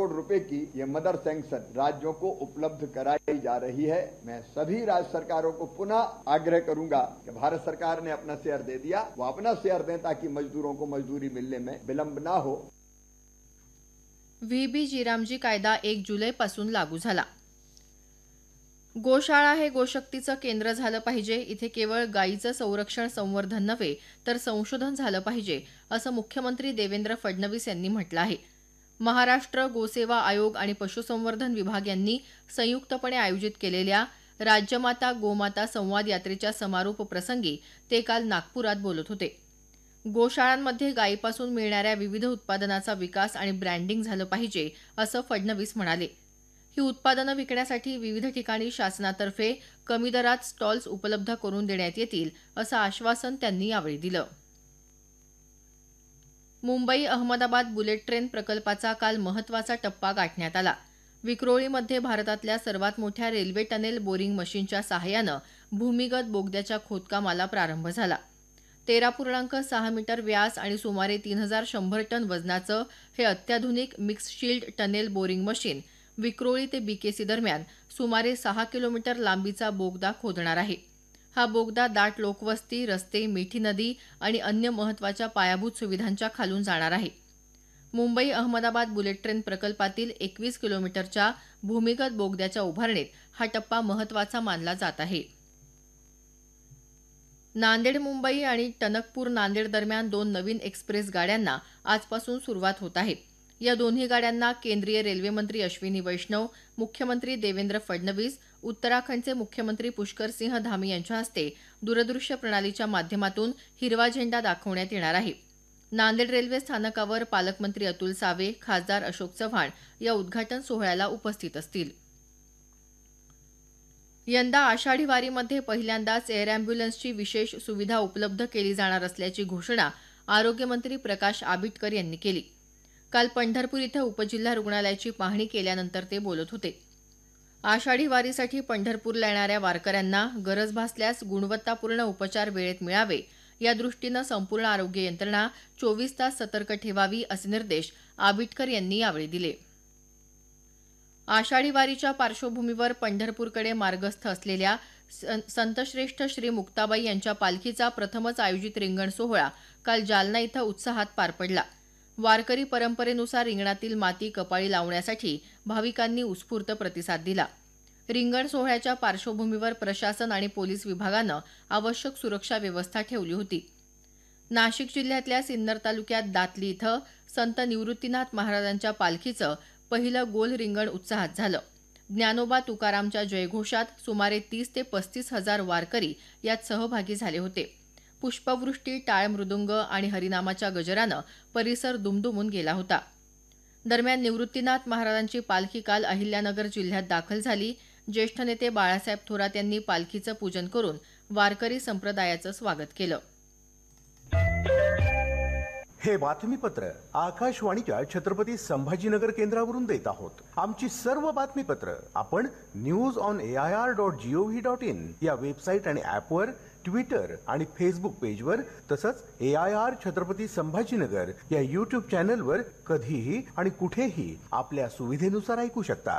करोड़ रुपए की ये मदर सैंक्शन राज्यों को उपलब्ध कराई जा रही है। मैं सभी राज्य सरकारों को पुनः आग्रह करूंगा कि भारत सरकार ने अपना शेयर दे दिया, वो अपना शेयर दें ताकि मजदूरों को मजदूरी मिलने में विलंब ना हो। व्ही.बी. जीरामजी कायदा 1 जुलैपासून लागू झाला. गोशाळा हे गोशक्तीचं केंद्र झालं पाहिजे. इथे केवळ गायीचं संरक्षण संवर्धन नव्हे तर संशोधन झालं पाहिजे, असं मुख्यमंत्री देवेंद्र फडणवीस यांनी म्हटलं आहे. महाराष्ट्र गोसेवा आयोग आणि पशुसंवर्धन विभाग यांनी संयुक्तपणे आयोजित केलेल्या राज्यमाता गोमाता संवाद यात्रेच्या समारोप प्रसंगी ते काल नागपुरात बोलत होते. गोशाळांमध्ये गायीपासून मिळणाऱ्या विविध उत्पादनाचा विकास आणि ब्रँडिंग झालं पाहिजे, असं फडणवीस म्हणाले. ही उत्पादनं विकण्यासाठी विविध ठिकाणी शासनातर्फे कमी दरात स्टॉल्स उपलब्ध करून देण्यात येतील, असं आश्वासन त्यांनी यावेळी दिलं. मुंबई अहमदाबाद बुलेट ट्रेन प्रकल्पाचा काल महत्त्वाचा टप्पा गाठण्यात आला. विक्रोळीमध्ये भारतातल्या सर्वात मोठ्या रेल्वे टनेल बोरिंग मशीनच्या सहाय्यानं भूमिगत बोगद्याच्या खोदकामाला प्रारंभ झाला. 13.6 मीटर व्यास आणि सुमारे 3100 टन वजनाचं हे अत्याधुनिक mix shield tunnel boring machine Vikhroli ते बीकेसी दरम्यान सुमारे 6 किलोमीटर लांबीचा बोगदा खोदणार आहे. हा बोगदा दाट लोकवस्ती, रस्ते, मिठी नदी आणि अन्य महत्त्वाच्या पायाभूत सुविधांच्या खालून जाणार आहे. मुंबई अहमदाबाद बुलेट ट्रेन प्रकल्पातील 21 किलोमीटरच्या भूमिगत बोगद्याच्या उभारणीत हा टप्पा महत्त्वाचा मानला जात आहे. नांदेड मुंबई आणि टणकपूर नांदेड दरम्यान 2 नवीन एक्सप्रेस गाड्यांना आजपासून सुरुवात होत आहे. या दोन्ही गाड्यांना केंद्रीय रेल्वेमंत्री अश्विनी वैष्णव, मुख्यमंत्री देवेंद्र फडणवीस, उत्तराखंडचे मुख्यमंत्री पुष्करसिंह धामी यांच्या हस्ते दूरदृश्य प्रणालीच्या माध्यमातून हिरवा झेंडा दाखवण्यात येणार आहे. नांदेड रेल्वे स्थानकावर पालकमंत्री अतुल सावे, खासदार अशोक चव्हाण या उद्घाटन सोहळ्याला उपस्थित असतील. यंदा आषाढी वारीमध्ये पहिल्यांदाच एअर अँब्युलन्सची विशेष सुविधा उपलब्ध केली जाणार असल्याची घोषणा आरोग्यमंत्री प्रकाश आबिटकर यांनी केली. काल पंढरपूर इथं उपजिल्हा रुग्णालयाची पाहणी केल्यानंतर ते बोलत होते. आषाढी वारीसाठी पंढरपूरला येणाऱ्या वारकऱ्यांना गरज भासल्यास गुणवत्तापूर्ण उपचार वेळेत मिळावे यादृष्टीनं संपूर्ण आरोग्य यंत्रणा 24 तास सतर्क ठेवावी असे निर्देश आबिटकर यांनी यावेळी दिले. आषाढी वारीच्या पार्श्वभूमीवर पंढरपूरकडे मार्गस्थ असलेल्या संतश्रेष्ठ श्री मुक्ताबाई यांच्या पालखीचा प्रथमच आयोजित रिंगण सोहळा काल जालना इथं उत्साहात पार पडला. वारकरी परंपरेनुसार रिंगणातील माती कपाळी लावण्यासाठी भाविकांनी उत्स्फूर्त प्रतिसाद दिला. रिंगण सोहळ्याच्या पार्श्वभूमीवर प्रशासन आणि पोलीस विभागानं आवश्यक सुरक्षा व्यवस्था ठेवली होती. नाशिक जिल्ह्यातल्या सिन्नर तालुक्यात दातली इथं संत निवृत्तीनाथ महाराजांच्या पालखीचं पहिलं गोल रिंगण उत्साहात झालं. ज्ञानोबा तुकारामच्या जयघोषात सुमारे 30 ते 35 हजार वारकरी यात सहभागी झाले होते. पुष्पवृष्टी, टाळ मृदुंग आणि हरिनामाच्या गजरानं परिसर दुमदुमून गेला होता. दरम्यान निवृत्तीनाथ महाराजांची पालखी काल अहिल्यानगर जिल्ह्यात दाखल झाली. ज्येष्ठ नेते बाळासाहेब थोरात यांनी पालखीचं पूजन करून वारकरी संप्रदायाचं स्वागत केलं. हे बातमीपत्र आकाशवाणीच्या छत्रपती संभाजीनगर केंद्रावरून देत आहोत. आमची सर्व बातमीपत्र आपण news.air.gov.in या वेबसाईट आणि ऍपवर, ट्विटर आणि फेसबुक पेजवर तसंच AIR छत्रपती संभाजीनगर या YouTube चॅनलवर कधीही आणि कुठेही आपल्या सुविधेनुसार ऐकू शकता.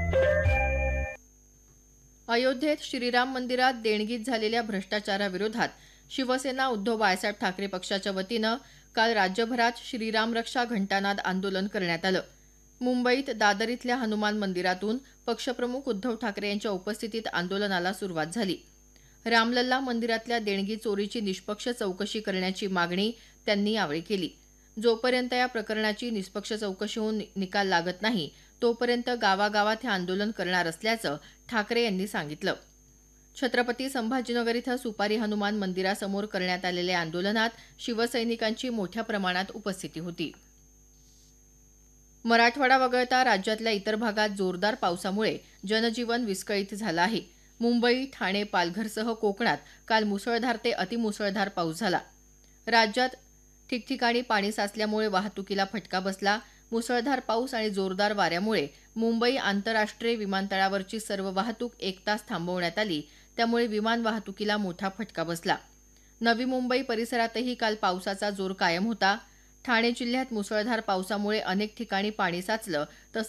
अयोध्येत श्रीराम मंदिरात देणगीत झालेल्या भ्रष्टाचाराविरोधात शिवसेना उद्धव बाळासाहेब ठाकरे पक्षाच्या वतीनं काल राज्यभरात श्रीराम रक्षा घंटानाद आंदोलन करण्यात आलं. मुंबईत दादर इथल्या हनुमान मंदिरातून पक्षप्रमुख उद्धव ठाकरे यांच्या उपस्थितीत आंदोलनाला सुरुवात झाली. रामलल्ला मंदिरातल्या देणगी चोरीची निष्पक्ष चौकशी करण्याची मागणी त्यांनी यावेळी केली. जोपर्यंत या प्रकरणाची निष्पक्ष चौकशी होऊन निकाल लागत नाही तोपर्यंत गावागावात हे आंदोलन करणार असल्याचं ठाकरे यांनी सांगितलं. छत्रपती संभाजीनगर इथं सुपारी हनुमान मंदिरासमोर करण्यात आलेल्या आंदोलनात शिवसैनिकांची मोठ्या प्रमाणात उपस्थिती होती. मराठवाडा वगळता राज्यातल्या इतर भागात जोरदार पावसामुळे जनजीवन विस्कळीत झालं आहे. मुंबई, ठाणे, पालघरसह कोकणात काल मुसळधार ते अतिमुसळधार पाऊस झाला. राज्यात ठिकठिकाणी पाणी साचल्यामुळे वाहतुकीला फटका बसला. मुसळधार पाऊस आणि जोरदार वाऱ्यामुळे मुंबई आंतरराष्ट्रीय विमानतळावरची सर्व वाहतूक 1 तास थांबवण्यात आली. त्यामुळे विमान वाहतुकीला मोठा फटका बसला. नवी मुंबई परिसरातही काल पावसाचा जोर कायम होता. ठाणे जिल्ह्यात मुसळधार पावसामुळे अनेक ठिकाणी पाणी साचलं तसंच